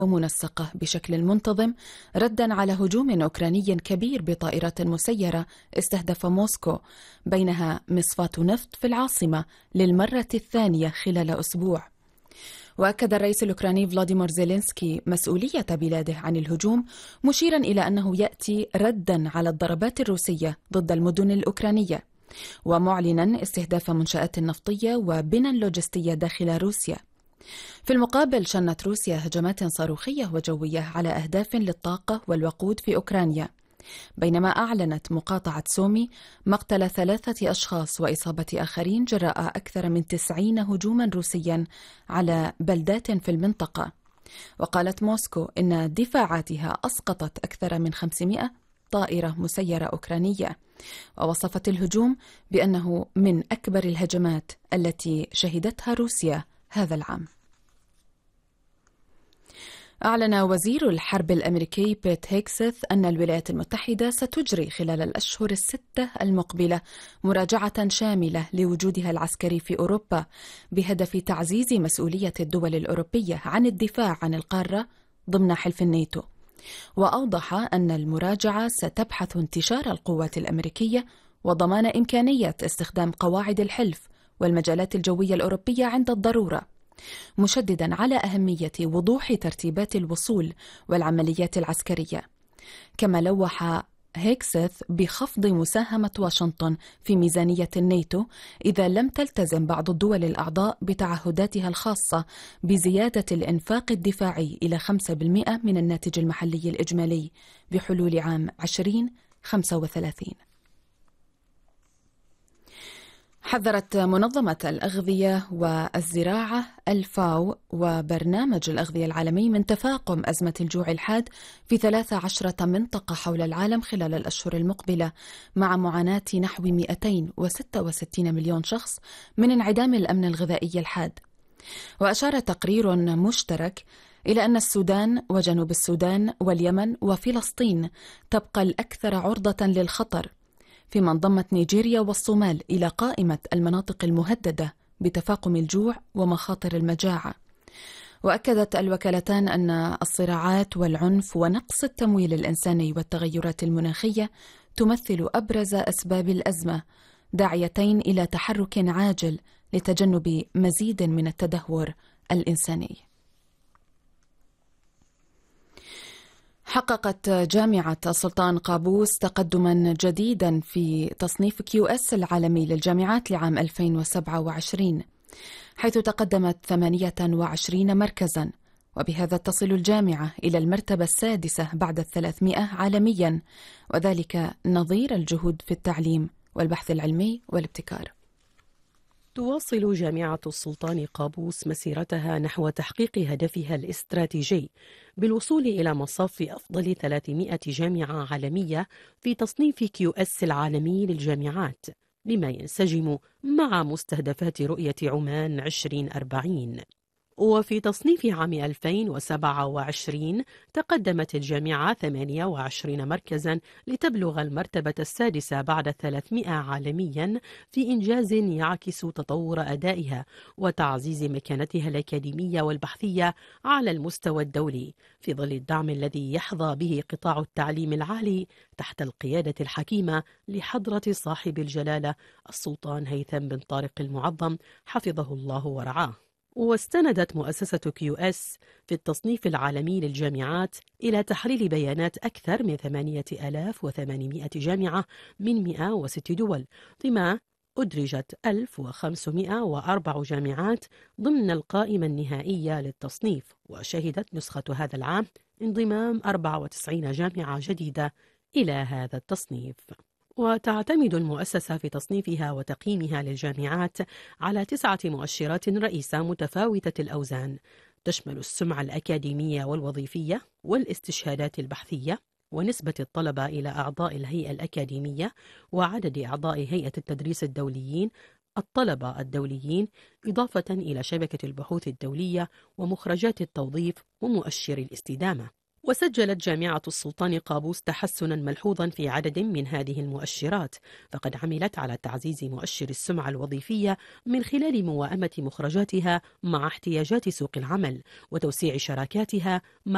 ومنسقة بشكل منتظم ردًا على هجوم أوكراني كبير بطائرات مسيرة استهدف موسكو، بينها مصفاة نفط في العاصمة للمرة الثانية خلال أسبوع. وأكد الرئيس الأوكراني فلاديمير زيلينسكي مسؤولية بلاده عن الهجوم، مشيرا إلى أنه يأتي ردًا على الضربات الروسية ضد المدن الأوكرانية، ومعلنا استهداف منشآت نفطية وبنى لوجستية داخل روسيا. في المقابل شنت روسيا هجمات صاروخية وجوية على أهداف للطاقة والوقود في أوكرانيا، بينما أعلنت مقاطعة سومي مقتل 3 أشخاص وإصابة آخرين جراء أكثر من 90 هجوما روسيا على بلدات في المنطقة. وقالت موسكو إن دفاعاتها أسقطت أكثر من 500 طائرة مسيرة أوكرانية، ووصفت الهجوم بأنه من أكبر الهجمات التي شهدتها روسيا هذا العام. أعلن وزير الحرب الأمريكي بيت هيكسث أن الولايات المتحدة ستجري خلال الأشهر ال6 المقبلة مراجعة شاملة لوجودها العسكري في أوروبا بهدف تعزيز مسؤولية الدول الأوروبية عن الدفاع عن القارة ضمن حلف الناتو. وأوضح أن المراجعة ستبحث انتشار القوات الأمريكية وضمان إمكانية استخدام قواعد الحلف والمجالات الجوية الأوروبية عند الضرورة، مشددا على أهمية وضوح ترتيبات الوصول والعمليات العسكرية. كما لوح هيكسث بخفض مساهمة واشنطن في ميزانية الناتو إذا لم تلتزم بعض الدول الأعضاء بتعهداتها الخاصة بزيادة الإنفاق الدفاعي إلى 5% من الناتج المحلي الإجمالي بحلول عام 2035. حذرت منظمة الأغذية والزراعة الفاو وبرنامج الأغذية العالمي من تفاقم أزمة الجوع الحاد في 13 منطقة حول العالم خلال الأشهر المقبلة، مع معاناة نحو 266 مليون شخص من انعدام الأمن الغذائي الحاد. وأشار تقرير مشترك إلى أن السودان وجنوب السودان واليمن وفلسطين تبقى الأكثر عرضة للخطر، فيما انضمت نيجيريا والصومال إلى قائمة المناطق المهددة بتفاقم الجوع ومخاطر المجاعة. وأكدت الوكالتان أن الصراعات والعنف ونقص التمويل الإنساني والتغيرات المناخية تمثل أبرز أسباب الأزمة، داعيتين إلى تحرك عاجل لتجنب مزيد من التدهور الإنساني. حققت جامعة السلطان قابوس تقدما جديدا في تصنيف QS العالمي للجامعات لعام 2027، حيث تقدمت 28 مركزا، وبهذا تصل الجامعة إلى المرتبة السادسة بعد 300 عالميا، وذلك نظير الجهود في التعليم والبحث العلمي والابتكار. تواصل جامعة السلطان قابوس مسيرتها نحو تحقيق هدفها الاستراتيجي بالوصول إلى مصاف أفضل 300 جامعة عالمية في تصنيف QS العالمي للجامعات، بما ينسجم مع مستهدفات رؤية عمان 2040. وفي تصنيف عام 2027 تقدمت الجامعة 28 مركزا لتبلغ المرتبة السادسة بعد 300 عالميا، في إنجاز يعكس تطور أدائها وتعزيز مكانتها الأكاديمية والبحثية على المستوى الدولي، في ظل الدعم الذي يحظى به قطاع التعليم العالي تحت القيادة الحكيمة لحضرة صاحب الجلالة السلطان هيثم بن طارق المعظم حفظه الله ورعاه. واستندت مؤسسة QS في التصنيف العالمي للجامعات إلى تحليل بيانات أكثر من 8800 جامعة من 106 دول، ثم أدرجت 1504 جامعات ضمن القائمة النهائية للتصنيف، وشهدت نسخة هذا العام انضمام 94 جامعة جديدة إلى هذا التصنيف. وتعتمد المؤسسة في تصنيفها وتقييمها للجامعات على 9 مؤشرات رئيسة متفاوتة الأوزان، تشمل السمعة الأكاديمية والوظيفية والاستشهادات البحثية ونسبة الطلبة إلى أعضاء الهيئة الأكاديمية وعدد أعضاء هيئة التدريس الدوليين، الطلبة الدوليين، إضافة إلى شبكة البحوث الدولية ومخرجات التوظيف ومؤشر الاستدامة. وسجلت جامعة السلطان قابوس تحسنا ملحوظا في عدد من هذه المؤشرات، فقد عملت على تعزيز مؤشر السمعة الوظيفية من خلال موائمة مخرجاتها مع احتياجات سوق العمل وتوسيع شراكاتها مع